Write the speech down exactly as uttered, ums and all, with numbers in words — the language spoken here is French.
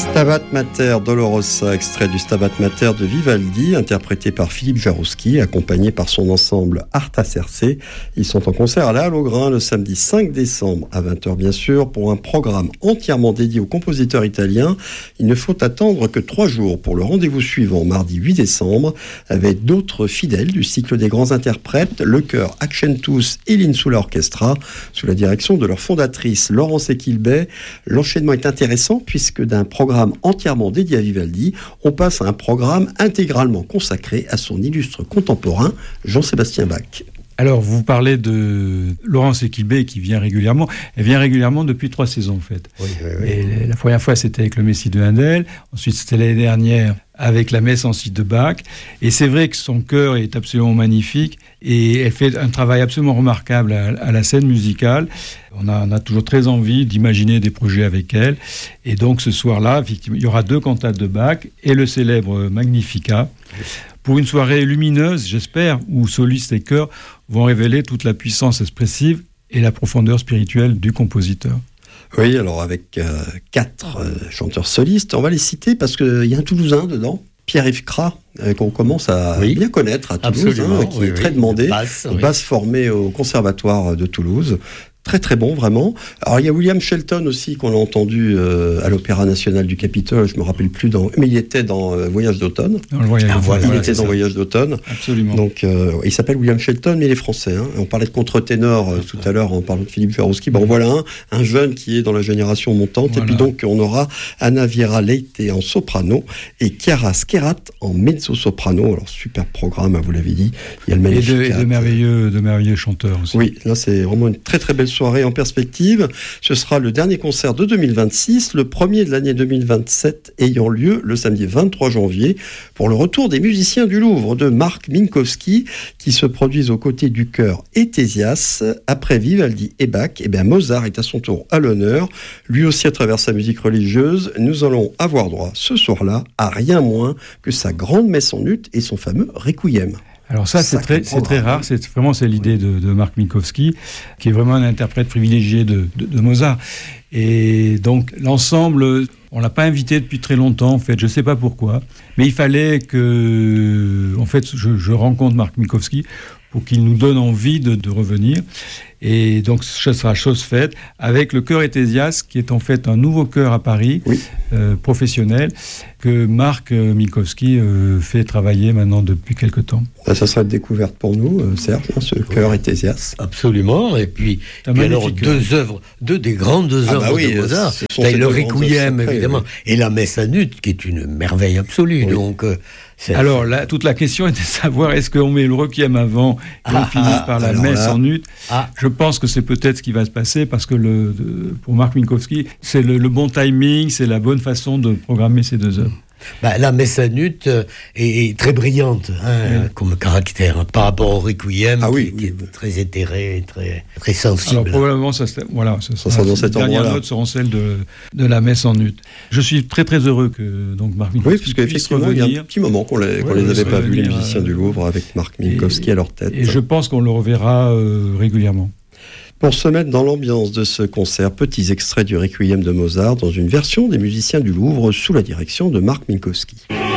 Stabat Mater Dolorosa, extrait du Stabat Mater de Vivaldi, interprété par Philippe Jarouski, accompagné par son ensemble Arta Circe. Ils sont en concert à la Halle au Grain le samedi cinq décembre à vingt heures bien sûr, pour un programme entièrement dédié au compositeur italien. Il ne faut attendre que trois jours pour le rendez-vous suivant, mardi huit décembre, avec d'autres fidèles du cycle des grands interprètes, le chœur Accentus et l'Insula Orchestra, sous la direction de leur fondatrice Laurence Equilbet. L'enchaînement est intéressant puisque d'un programme entièrement dédié à Vivaldi, on passe à un programme intégralement consacré à son illustre contemporain, Jean-Sébastien Bach. Alors, vous parlez de Laurence Equilbet qui vient régulièrement. Elle vient régulièrement depuis trois saisons, en fait. Oui, oui, oui. Et la première fois, c'était avec le Messie de Handel. Ensuite, c'était l'année dernière avec la Messe en si de Bach. Et c'est vrai que son chœur est absolument magnifique. Et elle fait un travail absolument remarquable à, à la scène musicale. On a, on a toujours très envie d'imaginer des projets avec elle. Et donc, ce soir-là, effectivement, il y aura deux cantates de Bach et le célèbre Magnificat. Pour une soirée lumineuse, j'espère, où solistes et chœurs vont révéler toute la puissance expressive et la profondeur spirituelle du compositeur. Oui, alors avec euh, quatre euh, chanteurs solistes, on va les citer parce qu'il y a un Toulousain dedans, Pierre-Yves Cras, euh, qu'on commence à oui. bien connaître à Toulouse, hein, qui oui, est oui. très demandé, basse, oui. basse formée au Conservatoire de Toulouse. Très très bon, vraiment. Alors il y a William Shelton aussi, qu'on a entendu euh, à l'Opéra National du Capitole, je me rappelle plus, dans, mais il était dans euh, Voyage d'automne. Dans le Voyage ah, d'automne. Voilà, il voilà, était dans ça. Voyage d'automne. Absolument. Donc euh, il s'appelle William Shelton, mais il est français. Hein. On parlait de contre-ténor euh, tout à l'heure en parlant de Philippe Jarouski. Bon, voilà un, un jeune qui est dans la génération montante. Voilà. Et puis donc on aura Anna Viera Leite en soprano et Chiara Skerat en mezzo-soprano. Alors super programme, vous l'avez dit. Il y a le Magnificat. Et de, et de merveilleux, de merveilleux chanteurs aussi. Oui, là c'est vraiment une très très belle soirée en perspective. Ce sera le dernier concert de deux mille vingt-six, le premier de l'année deux mille vingt-sept ayant lieu le samedi vingt-trois janvier pour le retour des musiciens du Louvre de Marc Minkowski qui se produisent aux côtés du chœur Etésias. Après Vivaldi et Bach, et bien Mozart est à son tour à l'honneur. Lui aussi à travers sa musique religieuse, nous allons avoir droit ce soir-là à rien moins que sa grande messe en ut et son fameux Requiem. Alors ça, c'est très, c'est très rare. C'est vraiment c'est l'idée de, de Marc Minkowski, qui est vraiment un interprète privilégié de, de, de Mozart. Et donc l'ensemble, on l'a pas invité depuis très longtemps. En fait, je sais pas pourquoi, mais il fallait que, en fait, je, je rencontre Marc Minkowski pour qu'il nous donne envie de, de revenir. Et donc, ce sera chose faite avec le chœur Etésias, qui est en fait un nouveau chœur à Paris, oui. euh, professionnel, que Marc euh, Minkowski euh, fait travailler maintenant depuis quelque temps. Ça sera une découverte pour nous, euh, Serge, hein, ce chœur oui. Etésias. Absolument. Et puis, puis alors, deux œuvres, deux des grandes œuvres ah bah oui, de Mozart. Le Requiem, évidemment, oui. et la Messe en ut, qui est une merveille absolue. Oui. Donc, euh, c'est, alors, c'est... Là, toute la question est de savoir, est-ce qu'on met le Requiem avant et ah, on finit ah, par la Messe là... en ut ah. Je pense que c'est peut-être ce qui va se passer parce que le, de, pour Marc Minkowski, c'est le, le bon timing, c'est la bonne façon de programmer ces deux œuvres. Bah, la Messe en ut est, est très brillante hein, oui. comme caractère hein, par rapport au Requiem ah, oui, qui, qui est oui. très éthéré, très, très sensible. Alors probablement ça, voilà, ça, ça, ça ça dans cette les dernières notes seront celles de, de la Messe en ut. Je suis très très heureux que donc Marc Minkowski oui, parce qu'effectivement il y a un petit moment qu'on les, qu'on ouais, les avait pas vus les musiciens euh, du Louvre avec Marc Minkowski et, à leur tête. Et je pense qu'on le reverra euh, régulièrement. Pour se mettre dans l'ambiance de ce concert, petits extraits du Requiem de Mozart dans une version des musiciens du Louvre sous la direction de Marc Minkowski.